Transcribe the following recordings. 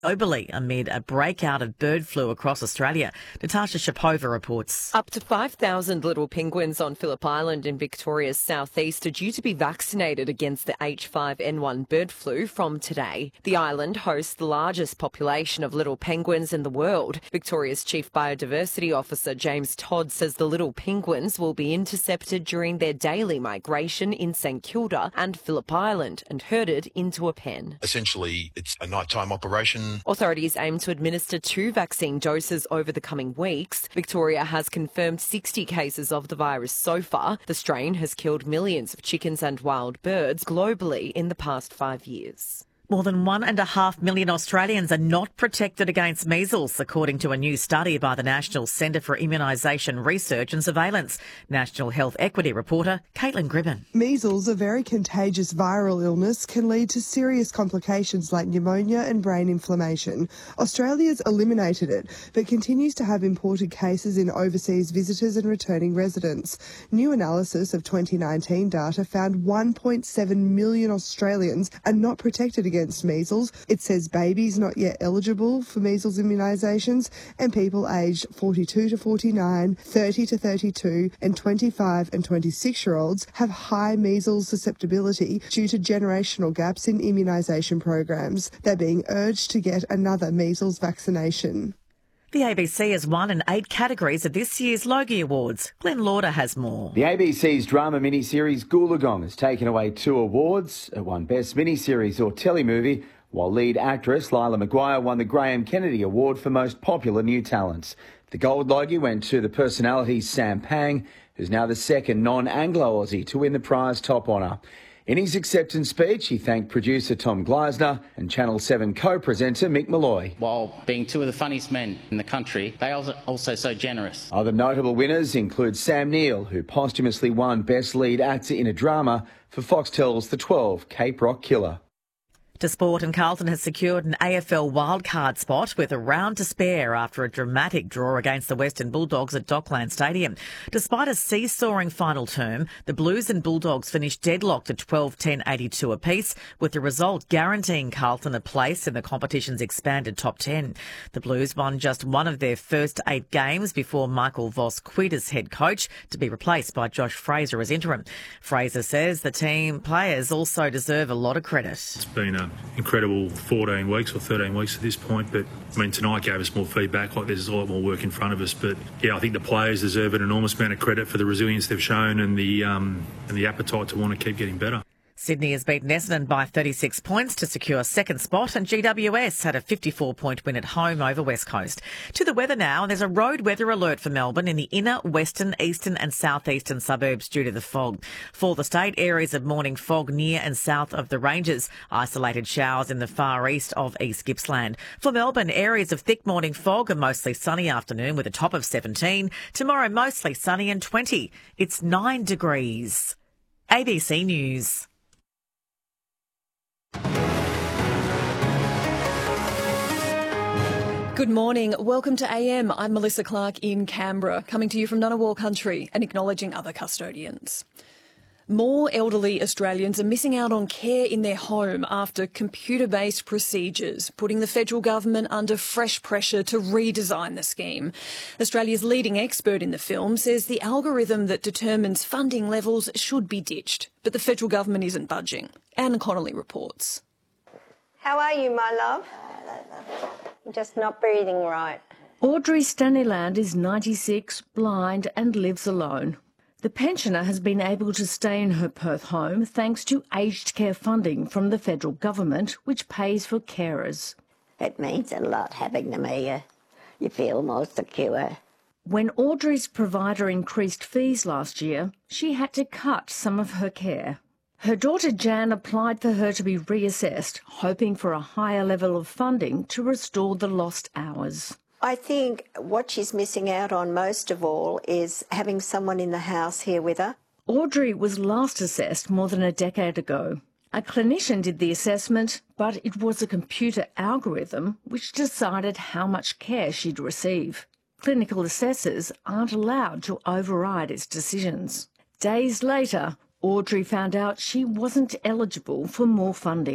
globally amid a breakout of bird flu across Australia. Natasha Shapova reports. Up to 5,000 little penguins on Phillip Island in Victoria's southeast are due to be vaccinated against the H5N1 bird flu from today. The island hosts the largest population of little penguins in the world. Victoria's Chief Biodiversity Officer James Todd says the little penguins will be intercepted during their daily migration in St Kilda and Phillip Island and herded into a pen. Essentially, it's a nighttime operation. Authorities aim to administer 2 vaccine doses over the coming weeks. Victoria has confirmed 60 cases of the virus so far. The strain has killed millions of chickens and wild birds globally in the past 5 years. More than 1.5 million Australians are not protected against measles, according to a new study by the National Centre for Immunisation Research and Surveillance. National Health Equity reporter Caitlin Gribben. Measles, a very contagious viral illness, can lead to serious complications like pneumonia and brain inflammation. Australia's eliminated it, but continues to have imported cases in overseas visitors and returning residents. New analysis of 2019 data found 1.7 million Australians are not protected against measles. It says babies not yet eligible for measles immunisations and people aged 42 to 49, 30 to 32 and 25 and 26-year-olds have high measles susceptibility due to generational gaps in immunisation programs. They're being urged to get another measles vaccination. The ABC has won in 8 categories of this year's Logie Awards. Glenn Lauder has more. The ABC's drama miniseries Goolagong has taken away 2 awards. It won Best Miniseries or Telemovie, while lead actress Lila Maguire won the Graham Kennedy Award for Most Popular New Talent. The Gold Logie went to the personality Sam Pang, who's now the second non-Anglo-Aussie to win the prize top honour. In his acceptance speech, he thanked producer Tom Gleisner and Channel 7 co-presenter Mick Malloy. While being 2 of the funniest men in the country, they are also so generous. Other notable winners include Sam Neill, who posthumously won Best Lead Actor in a Drama for Foxtel's The 12, Cape Rock Killer. To sport, and Carlton has secured an AFL wildcard spot with a round to spare after a dramatic draw against the Western Bulldogs at Dockland Stadium. Despite a seesawing final term, the Blues and Bulldogs finished deadlocked at 12-10-82 apiece, with the result guaranteeing Carlton a place in the competition's expanded top 10. The Blues won just one of their first 8 games before Michael Voss quit as head coach to be replaced by Josh Fraser as interim. Fraser says the team players also deserve a lot of credit. It's been an incredible 14 weeks or 13 weeks at this point, but tonight gave us more feedback, like there's a lot more work in front of us. But yeah, I think the players deserve an enormous amount of credit for the resilience they've shown and the appetite to want to keep getting better. Sydney has beaten Essendon by 36 points to secure second spot, and GWS had a 54-point win at home over West Coast. To the weather now, and there's a road weather alert for Melbourne in the inner, western, eastern and southeastern suburbs due to the fog. For the state, areas of morning fog near and south of the ranges, isolated showers in the far east of East Gippsland. For Melbourne, areas of thick morning fog and mostly sunny afternoon with a top of 17. Tomorrow, mostly sunny and 20. It's 9 degrees. ABC News. Good morning. Welcome to AM. I'm Melissa Clark in Canberra, coming to you from Ngunnawal country and acknowledging other custodians. More elderly Australians are missing out on care in their home after computer-based procedures, putting the federal government under fresh pressure to redesign the scheme. Australia's leading expert in the film says the algorithm that determines funding levels should be ditched, but the federal government isn't budging. Anne Connolly reports. How are you, my love? I'm just not breathing right. Audrey Staniland is 96, blind and lives alone. The pensioner has been able to stay in her Perth home thanks to aged care funding from the federal government, which pays for carers. It means a lot having them here. You feel more secure. When Audrey's provider increased fees last year, she had to cut some of her care. Her daughter Jan applied for her to be reassessed, hoping for a higher level of funding to restore the lost hours. I think what she's missing out on most of all is having someone in the house here with her. Audrey was last assessed more than a decade ago. A clinician did the assessment, but it was a computer algorithm which decided how much care she'd receive. Clinical assessors aren't allowed to override its decisions. Days later, Audrey found out she wasn't eligible for more funding.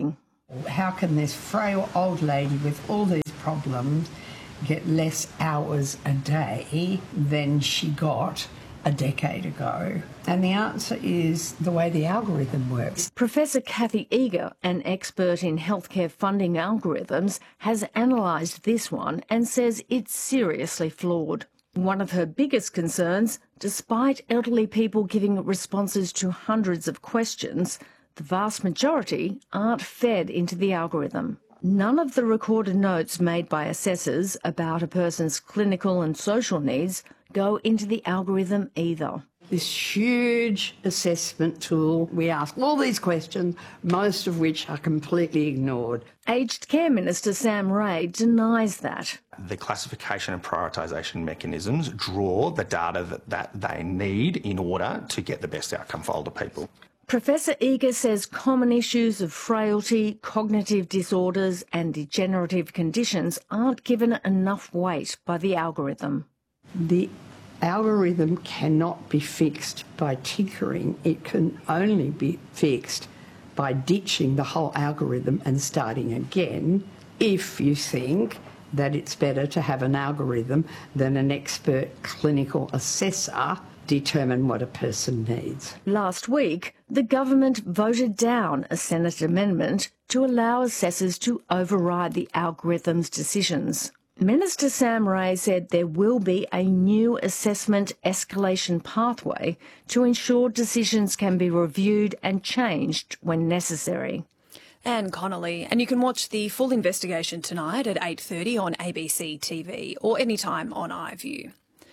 How can this frail old lady with all these problems get less hours a day than she got a decade ago? And the answer is the way the algorithm works. Professor Kathy Eager, an expert in healthcare funding algorithms, has analysed this one and says it's seriously flawed. One of her biggest concerns, despite elderly people giving responses to hundreds of questions, the vast majority aren't fed into the algorithm. None of the recorded notes made by assessors about a person's clinical and social needs go into the algorithm either. This huge assessment tool, we ask all these questions, most of which are completely ignored. Aged Care Minister Sam Ray denies that. The classification and prioritisation mechanisms draw the data that they need in order to get the best outcome for older people. Professor Eager says common issues of frailty, cognitive disorders and degenerative conditions aren't given enough weight by the algorithm. The algorithm cannot be fixed by tinkering. It can only be fixed by ditching the whole algorithm and starting again if you think that it's better to have an algorithm than an expert clinical assessor determine what a person needs. Last week, the government voted down a Senate amendment to allow assessors to override the algorithm's decisions. Minister Sam Ray said there will be a new assessment escalation pathway to ensure decisions can be reviewed and changed when necessary. Anne Connolly, and you can watch the full investigation tonight at 8:30 on ABC TV or anytime on iView.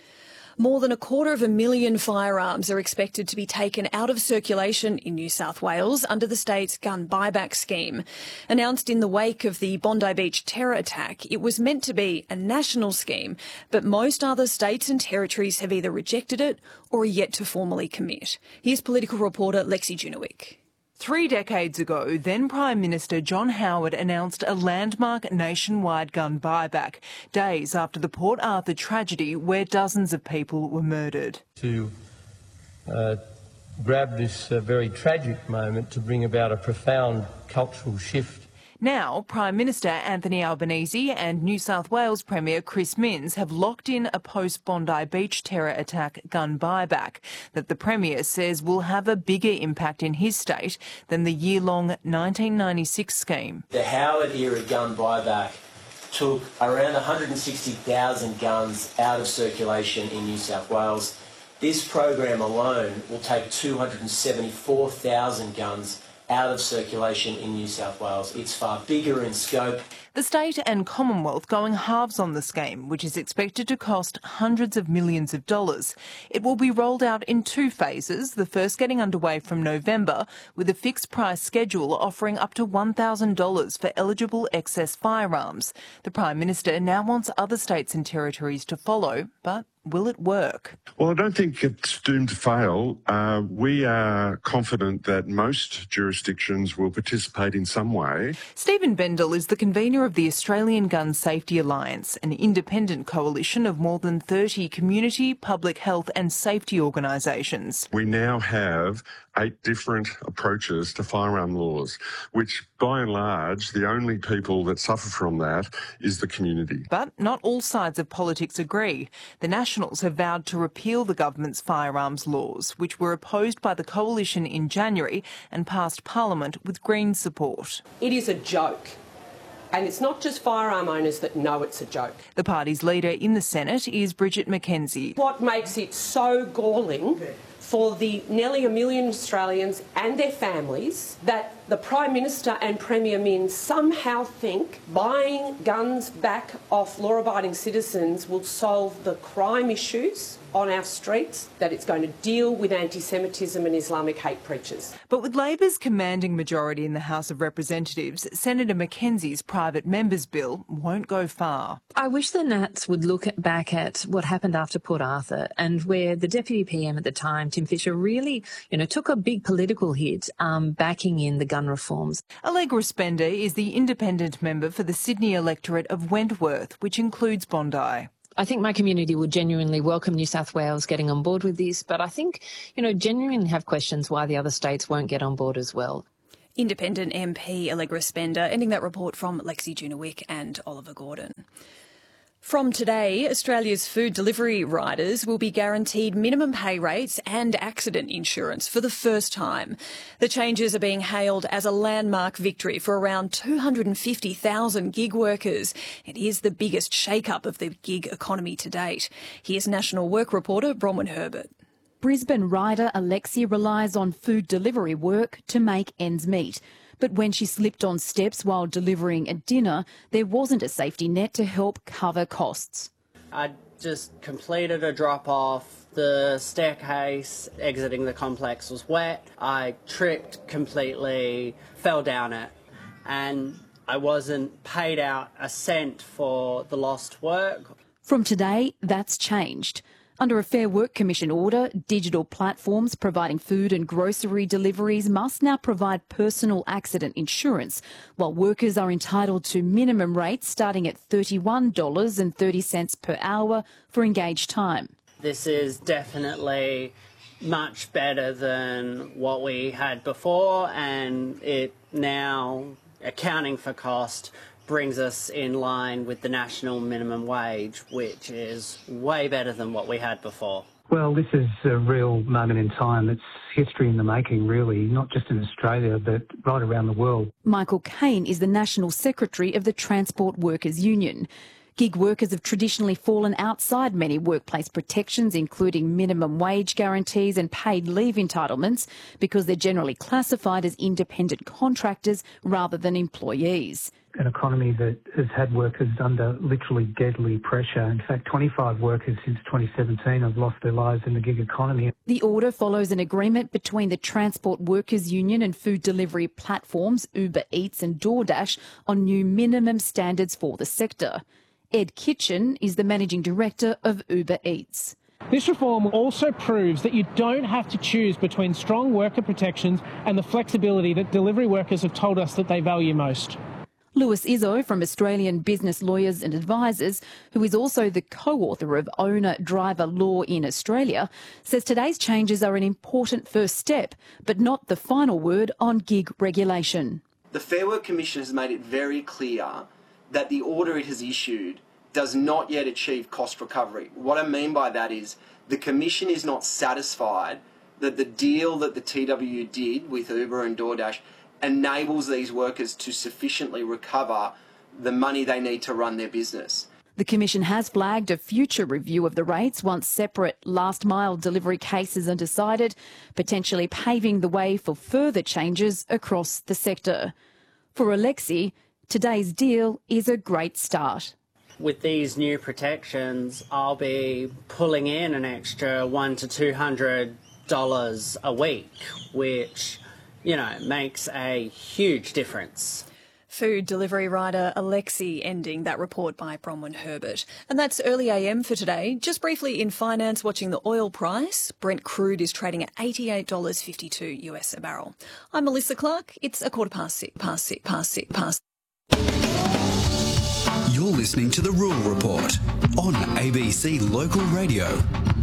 More than 250,000 firearms are expected to be taken out of circulation in New South Wales under the state's gun buyback scheme. Announced in the wake of the Bondi Beach terror attack, it was meant to be a national scheme, but most other states and territories have either rejected it or are yet to formally commit. Here's political reporter Lexi Junowick. 3 decades ago, then Prime Minister John Howard announced a landmark nationwide gun buyback, days after the Port Arthur tragedy where dozens of people were murdered. To grab this very tragic moment to bring about a profound cultural shift. Now, Prime Minister Anthony Albanese and New South Wales Premier Chris Minns have locked in a post-Bondi Beach terror attack gun buyback that the Premier says will have a bigger impact in his state than the year-long 1996 scheme. The Howard-era gun buyback took around 160,000 guns out of circulation in New South Wales. This program alone will take 274,000 guns out of circulation in New South Wales. It's far bigger in scope. The state and Commonwealth going halves on the scheme, which is expected to cost hundreds of millions of dollars. It will be rolled out in 2 phases, the first getting underway from November, with a fixed price schedule offering up to $1,000 for eligible excess firearms. The Prime Minister now wants other states and territories to follow, but will it work? Well, I don't think it's doomed to fail. We are confident that most jurisdictions will participate in some way. Stephen Bendel is the convener of the Australian Gun Safety Alliance, an independent coalition of more than 30 community, public health and safety organisations. We now have 8 different approaches to firearm laws, which by and large, the only people that suffer from that is the community. But not all sides of politics agree. The Nationals have vowed to repeal the government's firearms laws, which were opposed by the coalition in January and passed Parliament with Greens support. It is a joke. And it's not just firearm owners that know it's a joke. The party's leader in the Senate is Bridget McKenzie. What makes it so galling for the nearly 1 million Australians and their families that the Prime Minister and Premier Minns somehow think buying guns back off law-abiding citizens will solve the crime issues on our streets, that it's going to deal with anti-Semitism and Islamic hate preachers. But with Labor's commanding majority in the House of Representatives, Senator McKenzie's private members' bill won't go far. I wish the Nats would look back at what happened after Port Arthur and where the Deputy PM at the time, Tim Fischer, really, took a big political hit backing in the gun reforms. Allegra Spender is the independent member for the Sydney electorate of Wentworth, which includes Bondi. I think my community would genuinely welcome New South Wales getting on board with this, but I think, genuinely have questions why the other states won't get on board as well. Independent MP Allegra Spender, ending that report from Lexi Junawick and Oliver Gordon. From today, Australia's food delivery riders will be guaranteed minimum pay rates and accident insurance for the first time. The changes are being hailed as a landmark victory for around 250,000 gig workers. It is the biggest shake-up of the gig economy to date. Here's National Work reporter Bronwyn Herbert. Brisbane rider Alexi relies on food delivery work to make ends meet. But when she slipped on steps while delivering a dinner, there wasn't a safety net to help cover costs. I just completed a drop-off. The staircase exiting the complex was wet. I tripped completely, fell down it, and I wasn't paid out a cent for the lost work. From today, that's changed. Under a Fair Work Commission order, digital platforms providing food and grocery deliveries must now provide personal accident insurance, while workers are entitled to minimum rates starting at $31.30 per hour for engaged time. This is definitely much better than what we had before, and it now, accounting for cost, brings us in line with the national minimum wage, which is way better than what we had before. Well, this is a real moment in time. It's history in the making, really, not just in Australia, but right around the world. Michael Cain is the National Secretary of the Transport Workers Union. Gig workers have traditionally fallen outside many workplace protections, including minimum wage guarantees and paid leave entitlements, because they're generally classified as independent contractors rather than employees. An economy that has had workers under literally deadly pressure. In fact, 25 workers since 2017 have lost their lives in the gig economy. The order follows an agreement between the Transport Workers Union and food delivery platforms Uber Eats and DoorDash on new minimum standards for the sector. Ed Kitchen is the Managing Director of Uber Eats. This reform also proves that you don't have to choose between strong worker protections and the flexibility that delivery workers have told us that they value most. Lewis Izzo from Australian Business Lawyers and Advisors, who is also the co-author of Owner-Driver Law in Australia, says today's changes are an important first step, but not the final word on gig regulation. The Fair Work Commission has made it very clear that the order it has issued does not yet achieve cost recovery. What I mean by that is the Commission is not satisfied that the deal that the TWU did with Uber and DoorDash enables these workers to sufficiently recover the money they need to run their business. The Commission has flagged a future review of the rates once separate last-mile delivery cases are decided, potentially paving the way for further changes across the sector. For Alexi, today's deal is a great start. With these new protections, I'll be pulling in an extra $100 to $200 a week, which, makes a huge difference. Food delivery rider Alexi ending that report by Bronwyn Herbert. And that's Early AM for today. Just briefly in finance, watching the oil price. Brent crude is trading at $88.52 US a barrel. I'm Melissa Clark. It's 6:15. You're listening to The Rural Report on ABC Local Radio.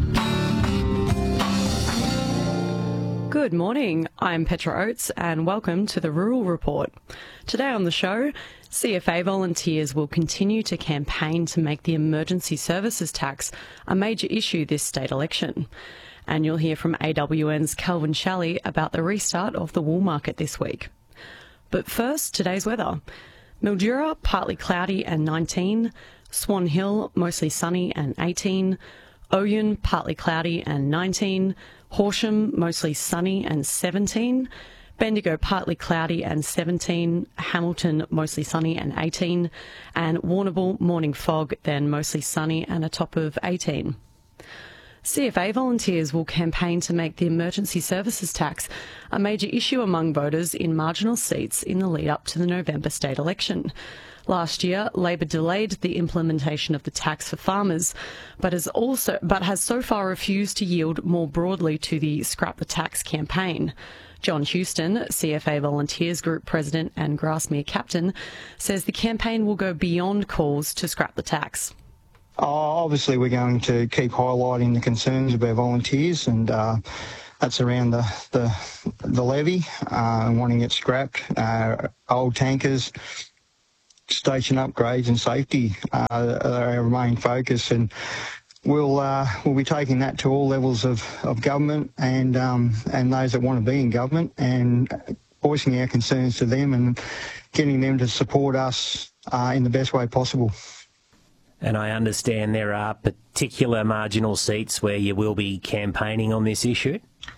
Good morning, I'm Petra Oates and welcome to The Rural Report. Today on the show, CFA volunteers will continue to campaign to make the emergency services tax a major issue this state election. And you'll hear from AWN's Calvin Shalley about the restart of the wool market this week. But first, today's weather. Mildura, partly cloudy and 19. Swan Hill, mostly sunny and 18. Oyun, partly cloudy and 19. Horsham, mostly sunny and 17. Bendigo, partly cloudy and 17. Hamilton, mostly sunny and 18. And Warrnambool, morning fog, then mostly sunny and a top of 18. CFA volunteers will campaign to make the emergency services tax a major issue among voters in marginal seats in the lead up to the November state election. Last year, Labor delayed the implementation of the tax for farmers, but has so far refused to yield more broadly to the Scrap the Tax campaign. John Houston, CFA Volunteers Group President and Grasmere Captain, says the campaign will go beyond calls to scrap the tax. Obviously, we're going to keep highlighting the concerns of our volunteers and That's around the levy and wanting it scrapped. Old tankers, station upgrades and safety are our main focus, and we'll be taking that to all levels of government and those that want to be in government, and voicing our concerns to them and getting them to support us in the best way possible. And I understand there are particular marginal seats where you will be campaigning on this issue?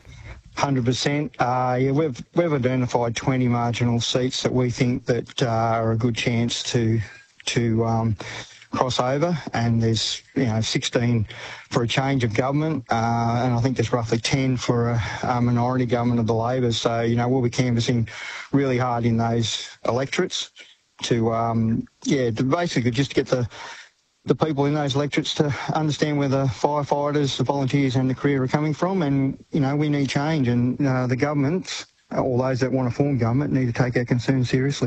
100%. Yeah, we've identified 20 marginal seats that we think that are a good chance to cross over, and there's 16 for a change of government, and I think there's roughly 10 for a minority government of the Labor. So we'll be canvassing really hard in those electorates to basically just get the people in those electorates to understand where the firefighters, the volunteers and the career are coming from, and we need change, and the governments, all those that want to form government, need to take our concerns seriously.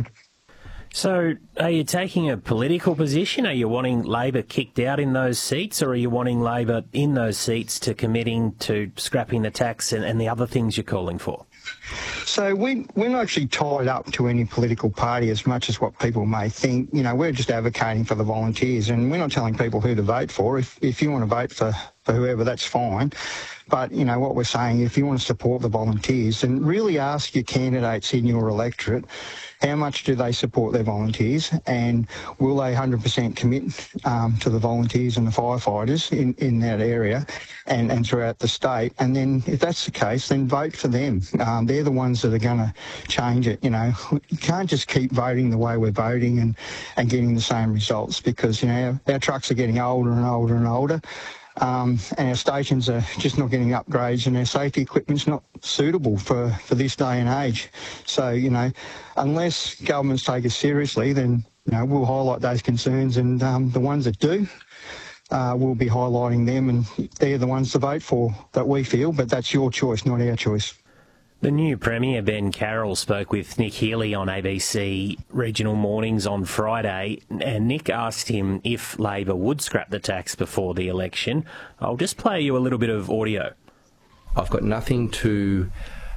So are you taking a political position? Are you wanting Labor kicked out in those seats, or are you wanting Labor in those seats to committing to scrapping the tax and the other things you're calling for? So we're not actually tied up to any political party as much as what people may think. We're just advocating for the volunteers, and we're not telling people who to vote for. If you want to vote for whoever, that's fine. But, what we're saying, if you want to support the volunteers, then really ask your candidates in your electorate, how much do they support their volunteers, and will they 100% commit to the volunteers and the firefighters in that area and throughout the state? And then if that's the case, then vote for them. They're the ones that are going to change it. You can't just keep voting the way we're voting and getting the same results, because, our trucks are getting older and older and older. And our stations are just not getting upgrades, and our safety equipment's not suitable for this day and age. So, unless governments take us seriously, then, we'll highlight those concerns, and the ones that do, we'll be highlighting them, and they're the ones to vote for that we feel, but that's your choice, not our choice. The new Premier, Ben Carroll, spoke with Nick Healy on ABC Regional Mornings on Friday, and Nick asked him if Labor would scrap the tax before the election. I'll just play you a little bit of audio. I've got nothing to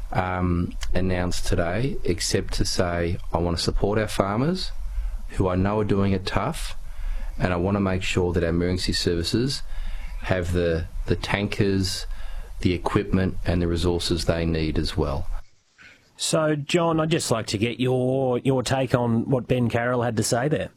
announce today except to say I want to support our farmers, who I know are doing it tough, and I want to make sure that our emergency services have the tankers, the equipment and the resources they need as well. So, John, I'd just like to get your take on what Ben Carroll had to say there.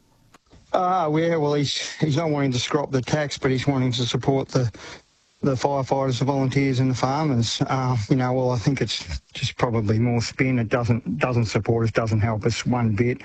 Well, he's not wanting to scrap the tax, but he's wanting to support the firefighters, the volunteers and the farmers. Well, I think it's just probably more spin. It doesn't support us, doesn't help us one bit.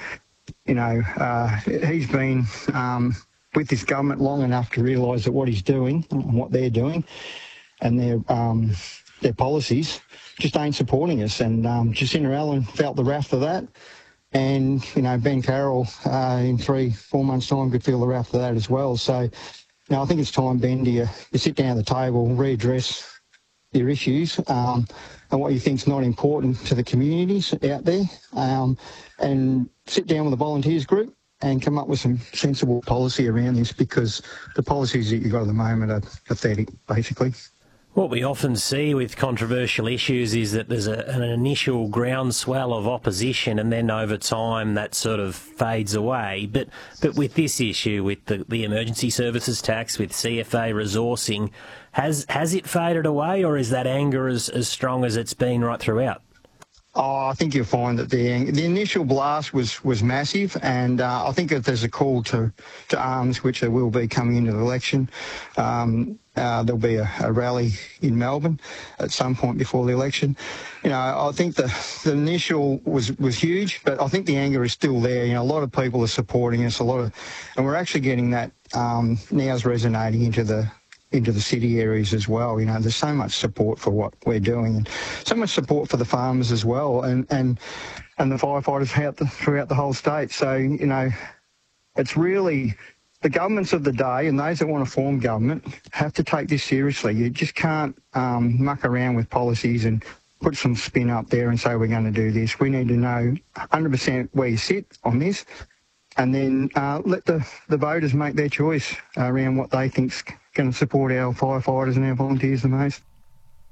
He's been with this government long enough to realise that what he's doing and what they're doing and their policies just ain't supporting us. And Jacinda Allen felt the wrath of that. And, Ben Carroll in 3-4 months' time could feel the wrath of that as well. So, I think it's time, Ben, to sit down at the table, readdress your issues and what you think's not important to the communities out there, and sit down with the volunteers group and come up with some sensible policy around this, because the policies that you've got at the moment are pathetic, basically. What we often see with controversial issues is that there's an initial groundswell of opposition, and then over time that sort of fades away. But with this issue, with the emergency services tax, with CFA resourcing, has it faded away, or is that anger as strong as it's been right throughout? I think you'll find that the initial blast was massive, and I think if there's a call to arms, which there will be coming into the election, there'll be a rally in Melbourne at some point before the election. I think the initial was huge, but I think the anger is still there. A lot of people are supporting us, and we're actually getting that now is resonating into the city areas as well. There's so much support for what we're doing, and so much support for the farmers as well, and the firefighters throughout the whole state. So, it's really the governments of the day, and those that want to form government, have to take this seriously. You just can't muck around with policies and put some spin up there and say we're going to do this. We need to know 100% where you sit on this, and then let the voters make their choice around what they think's going to support our firefighters and our volunteers the most.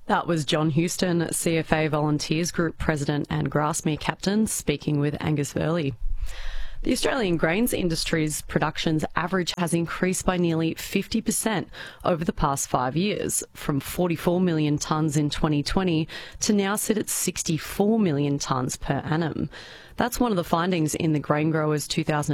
That was John Houston, CFA Volunteers Group President and Grasmere Captain, speaking with Angus Verley. The Australian grains industry's production's average has increased by nearly 50% over the past 5 years, from 44 million tonnes in 2020 to now sit at 64 million tonnes per annum. That's one of the findings in the Grain Growers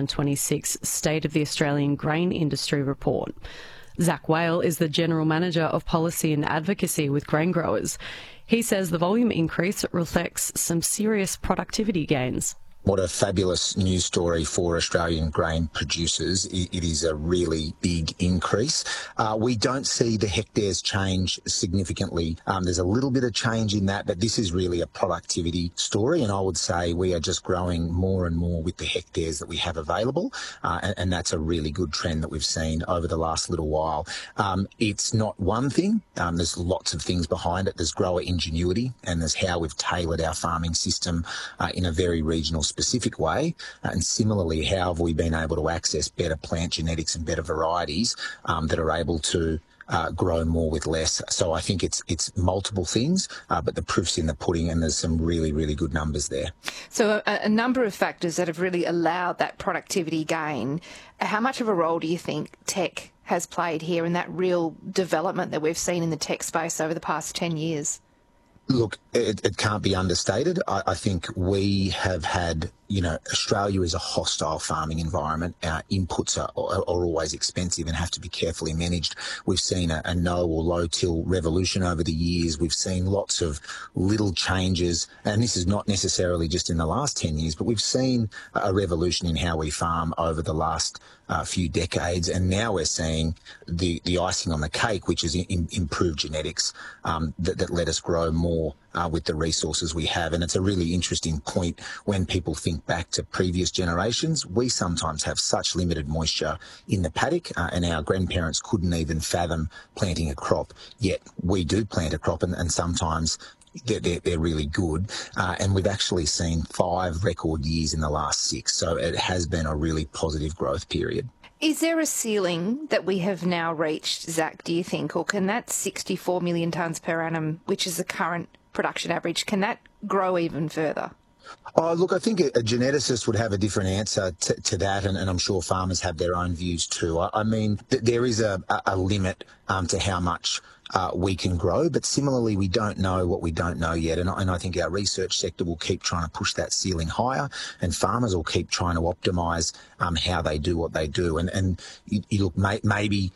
2026 State of the Australian Grain Industry report. Zach Whale is the General Manager of Policy and Advocacy with Grain Growers. He says the volume increase reflects some serious productivity gains. What a fabulous news story for Australian grain producers. It is a really big increase. We don't see the hectares change significantly. There's a little bit of change in that, but this is really a productivity story, and I would say we are just growing more and more with the hectares that we have available, and that's a really good trend that we've seen over the last little while. It's not one thing. There's lots of things behind it. There's grower ingenuity, and there's how we've tailored our farming system in a very regional specific way, and similarly how have we been able to access better plant genetics and better varieties that are able to grow more with less. So I think it's multiple things, but the proof's in the pudding, and there's some really, really good numbers there. So a number of factors that have really allowed that productivity gain. How much of a role do you think tech has played here in that real development that we've seen in the tech space over the past 10 years? Look, it can't be understated. I think we have had, Australia is a hostile farming environment. Our inputs are always expensive and have to be carefully managed. We've seen a no or low till revolution over the years. We've seen lots of little changes, and this is not necessarily just in the last 10 years, but we've seen a revolution in how we farm over the last few decades, and now we're seeing the icing on the cake, which is improved genetics that let us grow more with the resources we have. And it's a really interesting point when people think back to previous generations. We sometimes have such limited moisture in the paddock, and our grandparents couldn't even fathom planting a crop, yet we do plant a crop, and sometimes they're really good, and we've actually seen 5 record years in the last 6, so it has been a really positive growth period. Is there a ceiling that we have now reached, Zach, do you think, or can that 64 million tonnes per annum, which is the current production average, can that grow even further? Oh, look, I think a geneticist would have a different answer to that, and I'm sure farmers have their own views too. I mean, there is a limit to how much we can grow, but similarly, we don't know what we don't know yet, and I think our research sector will keep trying to push that ceiling higher, and farmers will keep trying to optimise how they do what they do, and you look, maybe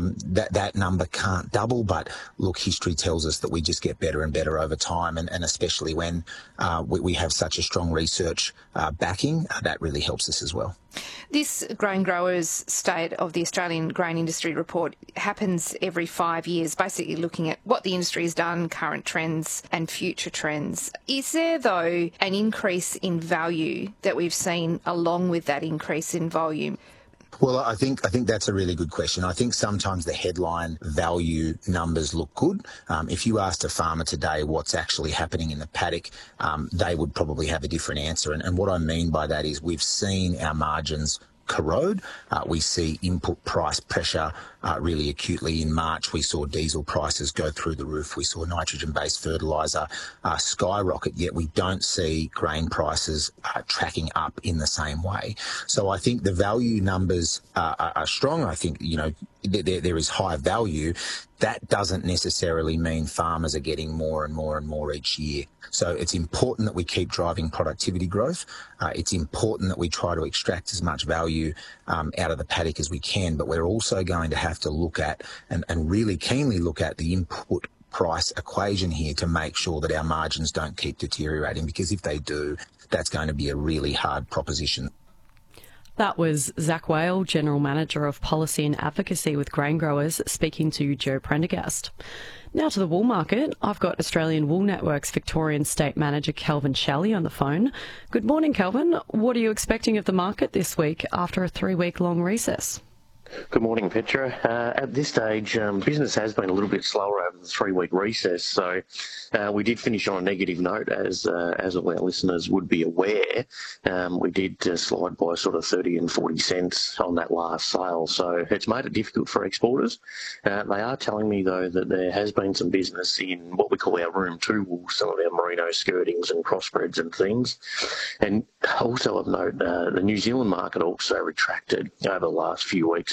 that number can't double, but look, history tells us that we just get better and better over time, and especially when we have such a strong research backing, that really helps us as well. This Grain Growers State of the Australian Grain Industry report happens every 5 years, basically looking at what the industry has done, current trends and future trends. Is there, though, an increase in value that we've seen along with that increase in volume? Well, I think that's a really good question. I think sometimes the headline value numbers look good. If you asked a farmer today what's actually happening in the paddock, they would probably have a different answer. And what I mean by that is we've seen our margins corrode. We see input price pressure really acutely. In March, we saw diesel prices go through the roof. We saw nitrogen-based fertiliser skyrocket, yet we don't see grain prices tracking up in the same way. So I think the value numbers are strong. I think, there is high value. That doesn't necessarily mean farmers are getting more and more and more each year. So it's important that we keep driving productivity growth. It's important that we try to extract as much value out of the paddock as we can, but we're also going to have to look at and really keenly look at the input price equation here to make sure that our margins don't keep deteriorating, because if they do, that's going to be a really hard proposition. That was Zach Whale, General Manager of Policy and Advocacy with Grain Growers, speaking to Joe Prendergast. Now to the wool market. I've got Australian Wool Network's Victorian State Manager Kelvin Shelley on the phone. Good morning, Kelvin. What are you expecting of the market this week after a 3-week long recess? Good morning, Petra. At this stage, business has been a little bit slower over the 3-week recess, so we did finish on a negative note, as all our listeners would be aware. We did slide by sort of 30 and 40 cents on that last sale, so it's made it difficult for exporters. They are telling me, though, that there has been some business in what we call our Room 2 wool, some of our merino skirtings and crossbreds and things. And also of note, the New Zealand market also retracted over the last few weeks.